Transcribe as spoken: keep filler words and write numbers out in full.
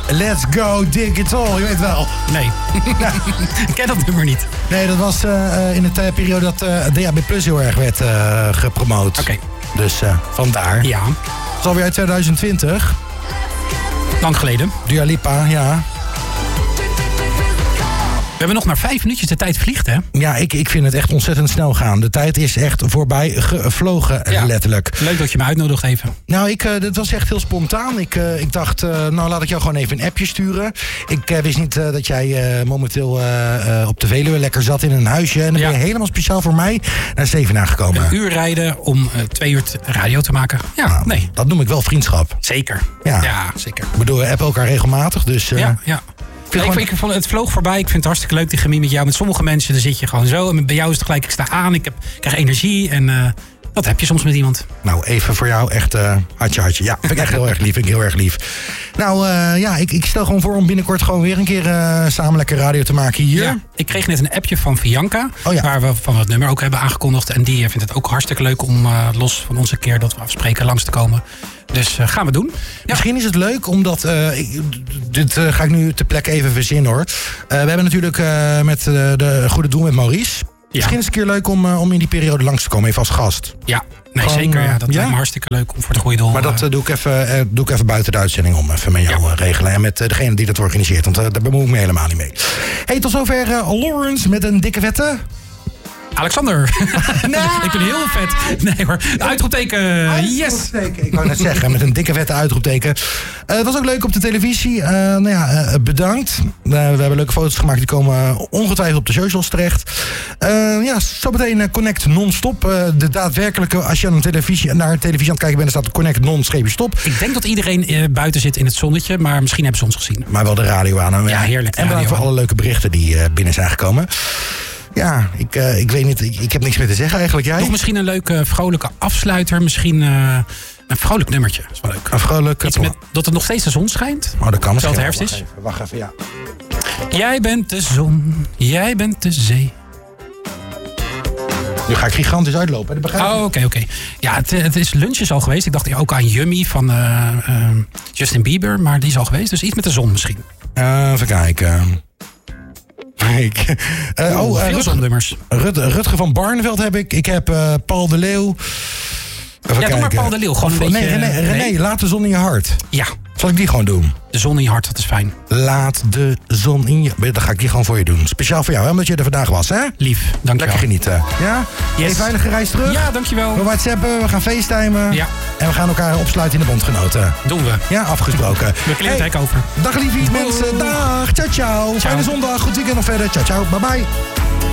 Let's Go Digital, je weet wel. Nee, ik ken dat nummer niet. Nee, dat was uh, in de uh, periode dat uh, D A B Plus heel erg werd uh, gepromoot. Oké. Okay. Dus uh, vandaar. Ja. Dat is alweer uit twintig twintig. Lang geleden. Dua Lipa, ja. We hebben nog maar vijf minuutjes, de tijd vliegt, hè? Ja, ik, ik vind het echt ontzettend snel gaan. De tijd is echt voorbij gevlogen, ja. letterlijk. Leuk dat je me uitnodigt even. Nou, ik, uh, dit was echt heel spontaan. Ik, uh, ik dacht, uh, nou laat ik jou gewoon even een appje sturen. Ik uh, wist niet uh, dat jij uh, momenteel uh, uh, op de Veluwe lekker zat in een huisje. En dan ja. ben je helemaal speciaal voor mij naar Zevenaar gekomen. Een uur rijden om uh, twee uur radio te maken. Ja, nou, nee. Dat noem ik wel vriendschap. Zeker. Ja, ja zeker. Ik bedoel, we appen elkaar regelmatig, dus... Uh, ja, ja. Ik, gewoon... ik, ik vond, het vloog voorbij. Ik vind het hartstikke leuk, die chemie met jou. Met sommige mensen dan zit je gewoon zo. En bij jou is het gelijk, ik sta aan, ik heb, krijg energie. En uh, dat heb je soms met iemand. Nou, even voor jou echt uh, hartje, hartje. Ja, vind ik echt heel erg lief. Vind ik heel erg lief. Nou, uh, ja, ik, ik stel gewoon voor om binnenkort gewoon weer een keer uh, samen lekker radio te maken hier. Ja, ik kreeg net een appje van Bianca. Oh, ja. Waar we van het nummer ook hebben aangekondigd. En die vindt het ook hartstikke leuk om uh, los van onze keer dat we afspreken langs te komen. Dus uh, gaan we doen. Ja. Misschien is het leuk, omdat... Uh, ik, dit uh, ga ik nu ter plekke even verzinnen, hoor. Uh, we hebben natuurlijk uh, met uh, de Goede Doel met Maurice. Ja. Misschien is het een keer leuk om, uh, om in die periode langs te komen, even als gast. Ja, nee, Gewoon, zeker. Ja. Dat ja? lijkt me hartstikke leuk om voor de Goede Doel. Maar dat uh, doe, ik even, uh, doe ik even buiten de uitzending om. Even met jou ja. uh, regelen. En met uh, degene die dat organiseert. Want uh, daar bemoei ik me helemaal niet mee. Hey, tot zover uh, Lawrence met een dikke vette... Alexander. Nee. Ik ben heel vet. Nee hoor. Uitroepteken. Yes. Uitroepteken. Ik wou net zeggen, met een dikke vette uitroepteken. Uh, het was ook leuk op de televisie. Uh, nou ja, uh, bedankt. Uh, we hebben leuke foto's gemaakt. Die komen ongetwijfeld op de socials terecht. Uh, ja, zo meteen uh, Connect non-stop. Uh, de daadwerkelijke, als je aan een televisie, naar een televisie aan het kijken bent, dan staat Connect non-stop. Ik denk dat iedereen uh, buiten zit in het zonnetje, maar misschien hebben ze ons gezien. Maar wel de radio aan. Ja, heerlijk. En bedankt voor alle leuke berichten die uh, binnen zijn gekomen. Ja, ik, uh, ik weet niet, ik, ik heb niks meer te zeggen eigenlijk. Jij? Nog misschien een leuke vrolijke afsluiter. Misschien uh, een vrolijk nummertje. Dat is wel leuk. Een vrolijk... Iets met, dat het nog steeds de zon schijnt. Oh, dat kan misschien. Terwijl het herfst is. Even, wacht even, ja. Jij bent de zon, jij bent de zee. Nu ga ik gigantisch uitlopen. Dat begrijp ik. Oh, oké, okay, oké. Okay. Ja, het, het is lunches al geweest. Ik dacht ook aan Yummy van uh, uh, Justin Bieber. Maar die is al geweest. Dus iets met de zon misschien. Uh, even kijken. Ik, uh, oh, uh, veel zonnummers. Rut, Rutger van Barneveld heb ik. Ik heb uh, Paul de Leeuw. Even ja, kijken. Doe maar Paul de Leeuw. Gewoon of, een nee, beetje, René, René, nee. Laat de zon in je hart. Ja. Zal ik die gewoon doen? De zon in je hart, dat is fijn. Laat de zon in je... Dan ga ik die gewoon voor je doen. Speciaal voor jou, hè, omdat je er vandaag was, hè? Lief, dankjewel. Lekker genieten. Ja? Yes. Een veilige reis terug. Ja, dankjewel. We whatsappen, we gaan facetimen. Ja. En we gaan elkaar opsluiten in de bondgenoten. Doen we. Ja, afgesproken. We klimmen hey, het hek over. Dag lieve mensen. Dag. Ciao, ciao. ciao. Fijne zondag. Goed weekend nog verder. Ciao, ciao. Bye, bye.